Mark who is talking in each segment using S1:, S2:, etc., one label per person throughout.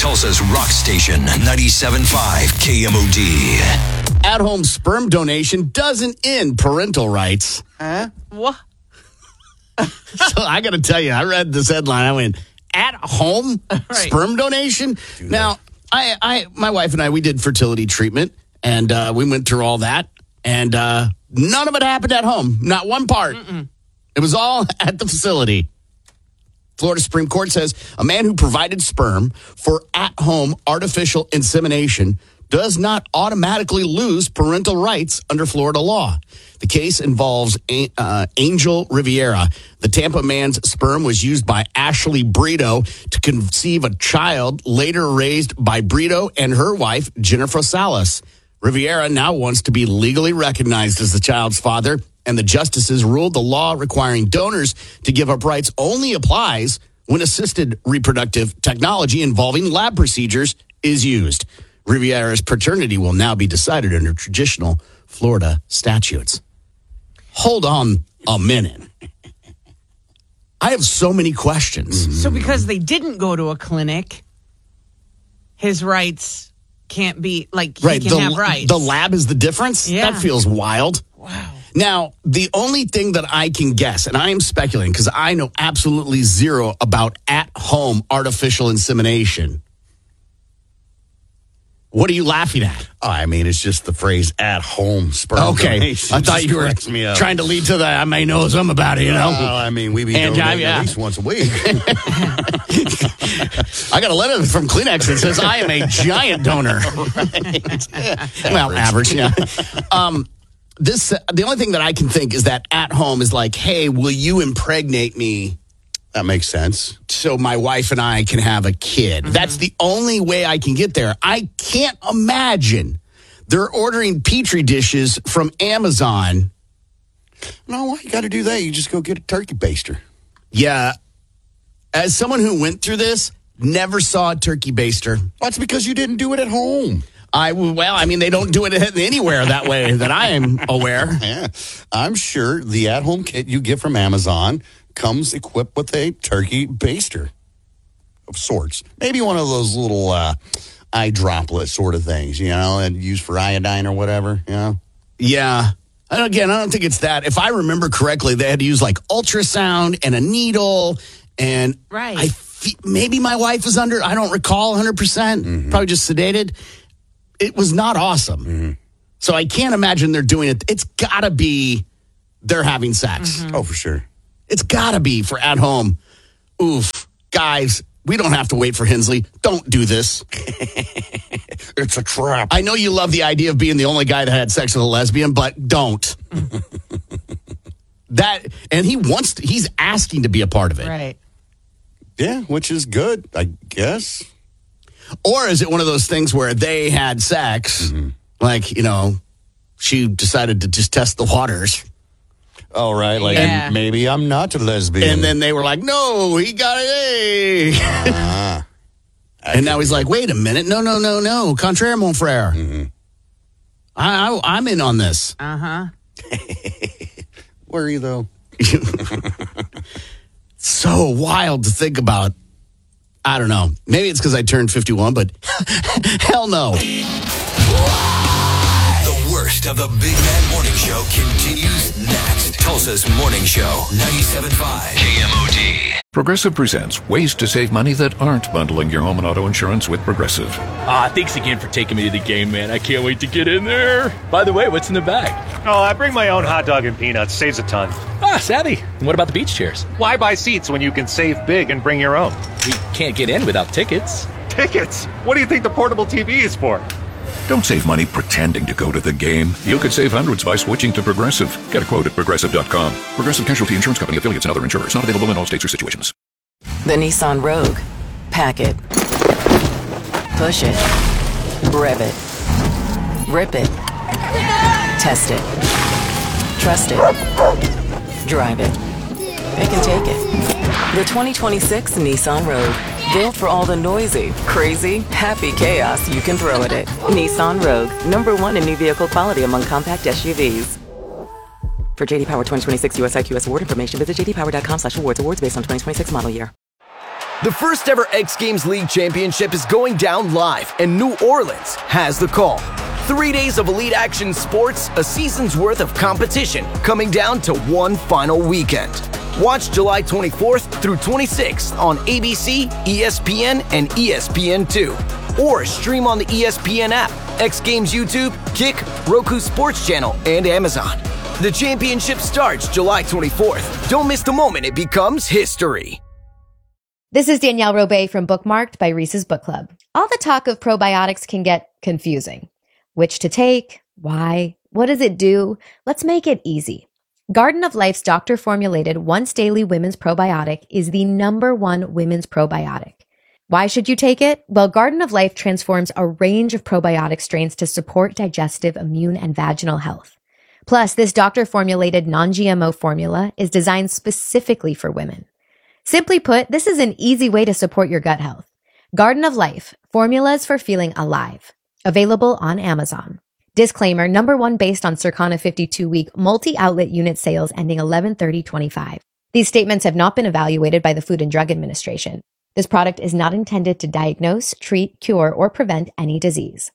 S1: Tulsa's rock station, 97.5 KMOD.
S2: At-home sperm donation doesn't end parental rights.
S3: Huh?
S4: What?
S2: So I got to tell you, I read this headline. I went, at-home sperm donation? Now, my wife and I, we did fertility treatment, and we went through all that, and none of it happened at home. Not one part. It was all at the facility. Florida Supreme Court says a man who provided sperm for at-home artificial insemination does not automatically lose parental rights under Florida law. The case involves Angel Riviera. The Tampa man's sperm was used by Ashley Brito to conceive a child later raised by Brito and her wife, Jennifer Salas. Riviera now wants to be legally recognized as the child's father, and the justices ruled the law requiring donors to give up rights only applies when assisted reproductive technology involving lab procedures is used. Riviera's paternity will now be decided under traditional Florida statutes. Hold on a minute. I have so many questions.
S4: So because they didn't go to a clinic, his rights can't be, like, he can have rights.
S2: The lab is the difference?
S4: Yeah.
S2: That feels wild.
S4: Wow.
S2: Now, the only thing that I can guess, and I am speculating because I know absolutely zero about at-home artificial insemination. What are you laughing at?
S3: Oh, I mean, it's just the phrase at-home sperm donation.
S2: I thought you were trying to lead to the, I may know some about it, you know?
S3: Well, I mean, we be donating at least once a week.
S2: I got a letter from Kleenex that says I am a giant donor. Well, average, yeah. The only thing that I can think is that at home is like, hey, will you impregnate me?
S3: That makes sense.
S2: So my wife and I can have a kid. Mm-hmm. That's the only way I can get there. I can't imagine they're ordering Petri dishes from Amazon.
S3: No, why you got to do that? You just go get a turkey baster.
S2: Yeah. As someone who went through this, never saw a turkey baster.
S3: Well, that's because you didn't do it at home.
S2: They don't do it anywhere that way that I am aware.
S3: Yeah. I'm sure the at-home kit you get from Amazon comes equipped with a turkey baster of sorts. Maybe one of those little eye droplet sort of things, you know, and used for iodine or whatever, you know?
S2: Yeah. And again, I don't think it's that. If I remember correctly, they had to use like ultrasound and a needle, and maybe my wife was under, I don't recall 100%, probably just sedated. It was not awesome. Mm-hmm. So I can't imagine they're doing it. It's got to be they're having sex.
S3: Mm-hmm. Oh, for sure.
S2: It's got to be for at home. Oof. Guys, we don't have to wait for Hensley. Don't do this.
S3: It's a trap.
S2: I know you love the idea of being the only guy that had sex with a lesbian, but don't. And he's asking to be a part of it.
S4: Right.
S3: Yeah, which is good, I guess.
S2: Or is it one of those things where they had sex, like, you know, she decided to just test the waters.
S3: Oh, right. Like, and maybe I'm not a lesbian.
S2: And then they were like, no, he got an A. And now he's like, wait a minute. No. Contraire, mon frère. Mm-hmm. I'm in on this.
S4: Uh-huh.
S3: Where are you, though?
S2: So wild to think about. I don't know. Maybe it's because I turned 51, but hell no.
S1: The worst of the Big Man Morning Show continues next. Tulsa's Morning Show, 97.5 KMOD.
S5: Progressive presents ways to save money that aren't bundling your home and auto insurance with Progressive.
S6: Thanks again for taking me to the game, man. I can't wait to get in there. By the way, what's in the bag?
S7: Oh, I bring my own hot dog and peanuts. Saves a ton.
S6: Savvy. And what about the beach chairs?
S7: Why buy seats when you can save big and bring your own?
S6: We can't get in without tickets.
S7: Tickets? What do you think the portable TV is for?
S5: Don't save money pretending to go to the game. You could save hundreds by switching to Progressive. Get a quote at Progressive.com. Progressive Casualty Insurance Company, affiliates, and other insurers. Not available in all states or situations.
S8: The Nissan Rogue. Pack it. Push it. Rev it. Rip it. Test it. Trust it. Drive it. Pick and take it. The 2026 Nissan Rogue. Built for all the noisy, crazy, happy chaos you can throw at it. Nissan Rogue. #1 in new vehicle quality among compact SUVs. For JD Power 2026 US IQS award information, visit jdpower.com/awards. Awards based on 2026 model year.
S9: The first ever X Games League Championship is going down live, and New Orleans has the call. 3 days of elite action sports, a season's worth of competition, coming down to one final weekend. Watch July 24th through 26th on ABC, ESPN, and ESPN2. Or stream on the ESPN app, X Games YouTube, Kick, Roku Sports Channel, and Amazon. The championship starts July 24th. Don't miss the moment it becomes history.
S10: This is Danielle Robay from Bookmarked by Reese's Book Club. All the talk of probiotics can get confusing. Which to take? Why? What does it do? Let's make it easy. Garden of Life's doctor-formulated once-daily women's probiotic is the #1 women's probiotic. Why should you take it? Well, Garden of Life transforms a range of probiotic strains to support digestive, immune, and vaginal health. Plus, this doctor-formulated non-GMO formula is designed specifically for women. Simply put, this is an easy way to support your gut health. Garden of Life, formulas for feeling alive. Available on Amazon. Disclaimer, #1 based on Circana 52-week multi-outlet unit sales ending 11/30/25. These statements have not been evaluated by the Food and Drug Administration. This product is not intended to diagnose, treat, cure, or prevent any disease.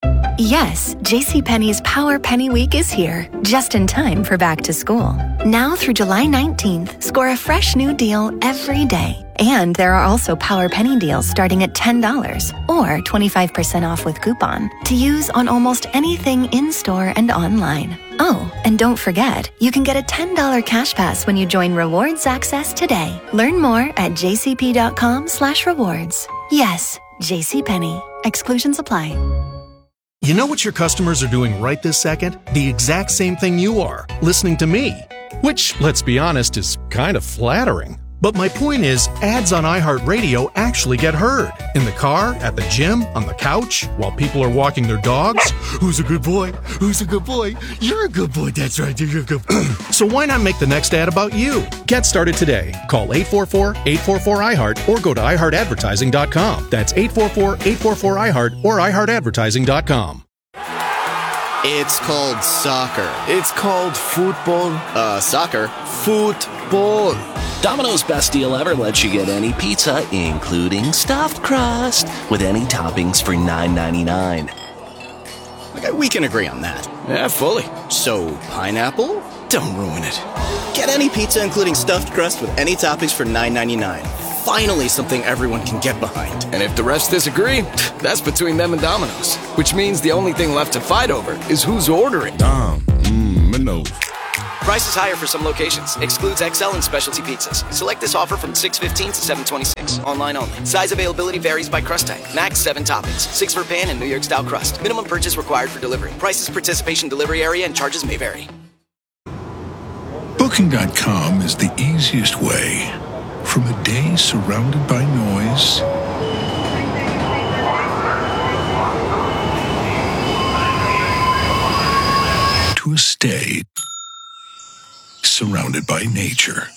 S11: Yes, JCPenney's Power Penny Week is here, just in time for back to school. Now through July 19th, score a fresh new deal every day. And there are also Power Penny deals starting at $10 or 25% off with coupon to use on almost anything in-store and online. Oh, and don't forget, you can get a $10 cash pass when you join Rewards Access today. Learn more at jcp.com/rewards. Yes, JCPenney. Exclusions apply.
S12: You know what your customers are doing right this second? The exact same thing you are, listening to me. Which, let's be honest, is kind of flattering. But my point is, ads on iHeartRadio actually get heard. In the car, at the gym, on the couch, while people are walking their dogs. Who's a good boy? Who's a good boy? You're a good boy. That's right. You're a good boy. So why not make the next ad about you? Get started today. Call 844-844-iHeart or go to iHeartAdvertising.com. That's 844-844-iHeart or iHeartAdvertising.com.
S13: It's called soccer. It's called football. Soccer. Football.
S14: Domino's Best Deal Ever lets you get any pizza, including stuffed crust, with any toppings for $9.99.
S13: Okay, we can agree on that. Yeah, fully. So, pineapple? Don't ruin it. Get any pizza, including stuffed crust, with any toppings for $9.99. Finally, something everyone can get behind.
S15: And if the rest disagree, that's between them and Domino's. Which means the only thing left to fight over is who's ordering.
S13: Domino's. Price is higher for some locations. Excludes XL and specialty pizzas. Select this offer from 6/15 to 7/26. Online only. Size availability varies by crust type. Max 7 toppings. 6 for pan and New York style crust. Minimum purchase required for delivery. Prices, participation, delivery area, and charges may vary.
S16: Booking.com is the easiest way. From a day surrounded by noise to a stay surrounded by nature.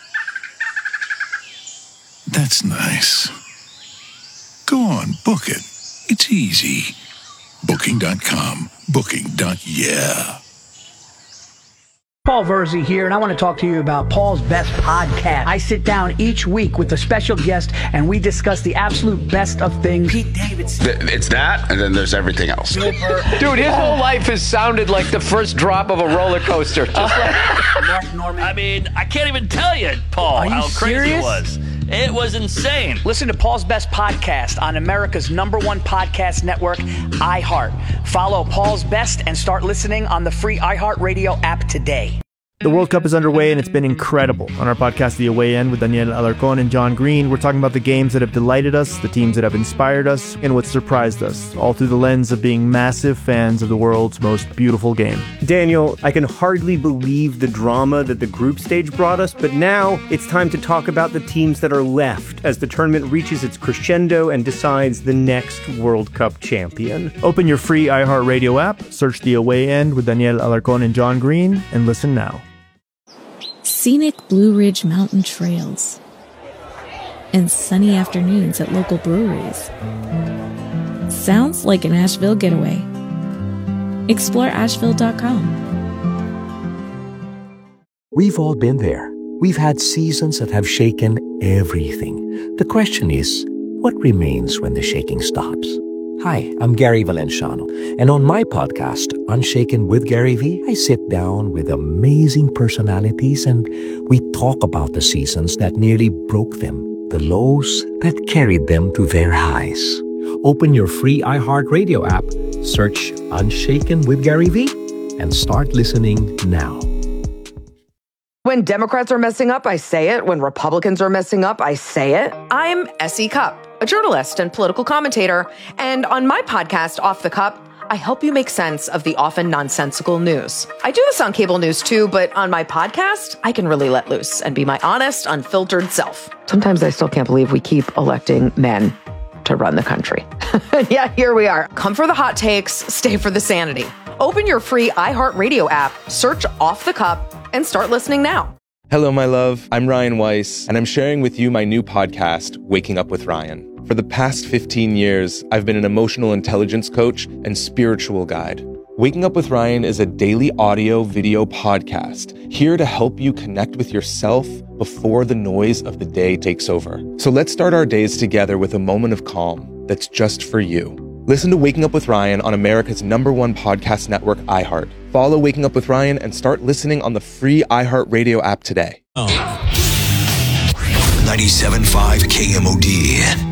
S16: That's nice. Go on, book it. It's easy. Booking.com. Booking.yeah.
S17: Paul Verzi here, and I want to talk to you about Paul's Best Podcast. I sit down each week with a special guest, and we discuss the absolute best of things. Pete Davidson.
S18: It's that, and then there's everything else.
S19: Dude, his whole life has sounded like the first drop of a roller coaster. Just like
S6: Mark Norman. I mean, I can't even tell you, Paul, how crazy it was. It was insane.
S17: Listen to Paul's Best Podcast on America's #1 podcast network, iHeart. Follow Paul's Best and start listening on the free iHeartRadio app today.
S20: The World Cup is underway and it's been incredible. On our podcast, The Away End, with Daniel Alarcón and John Green, we're talking about the games that have delighted us, the teams that have inspired us, and what surprised us, all through the lens of being massive fans of the world's most beautiful game.
S21: Daniel, I can hardly believe the drama that the group stage brought us, but now it's time to talk about the teams that are left as the tournament reaches its crescendo and decides the next World Cup champion.
S20: Open your free iHeartRadio app, search The Away End with Daniel Alarcón and John Green, and listen now.
S22: Scenic Blue Ridge Mountain trails and sunny afternoons at local breweries. Sounds like an Asheville getaway. Explore Asheville.com.
S23: We've all been there.
S3: We've had seasons that have shaken everything. The question is, what remains when the shaking stops? Hi, I'm Gary Valenciano, and on my podcast, Unshaken with Gary V, I sit down with amazing personalities and we talk about the seasons that nearly broke them, the lows that carried them to their highs. Open your free iHeartRadio app, search Unshaken with Gary V, and start listening now.
S4: When Democrats are messing up, I say it. When Republicans are messing up, I say it. I'm S.E. Cupp, a journalist and political commentator. And on my podcast, Off the Cup, I help you make sense of the often nonsensical news. I do this on cable news too, but on my podcast, I can really let loose and be my honest, unfiltered self. Sometimes I still can't believe we keep electing men to run the country. Yeah, here we are. Come for the hot takes, stay for the sanity. Open your free iHeartRadio app, search Off the Cup, and start listening now.
S23: Hello, my love. I'm Ryan Weiss, and I'm sharing with you my new podcast, Waking Up with Ryan. For the past 15 years, I've been an emotional intelligence coach and spiritual guide. Waking Up with Ryan is a daily audio-video podcast here to help you connect with yourself before the noise of the day takes over. So let's start our days together with a moment of calm that's just for you. Listen to Waking Up with Ryan on America's #1 podcast network, iHeart. Follow Waking Up with Ryan and start listening on the free iHeartRadio app today.
S1: 97.5 KMOD.